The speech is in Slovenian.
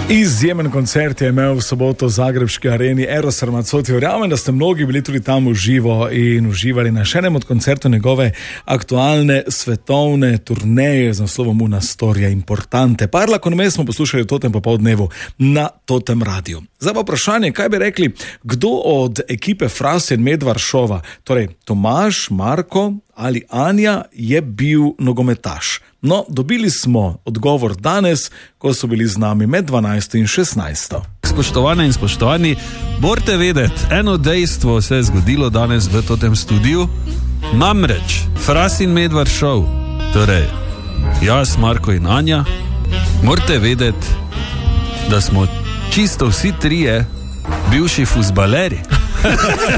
Izjemen koncert je imel v soboto v zagrebški areni Eros Ramazzotti. Verjamem, da ste mnogi bili tudi tam v živo in uživali na še enem od koncertov njegove aktualne svetovne turneje z naslovom Una storia importante. Parla con me smo poslušali v totem popoldnevu na Totem radiju. Zdaj pa vprašanje, kaj bi rekli, kdo od ekipe Fras in Medvard šova, torej Tomaž, Marko ali Anja, je bil nogometaš? No, dobili smo odgovor danes, ko so bili z nami med 12 in 16. Spoštovane in spoštovani, morate vedeti, eno dejstvo se je zgodilo danes v totem studiu, namreč Fras in Medvard šov, torej jaz, Marko in Anja, morate vedeti, da smo čisto vsi trije bivši fuzbaleri.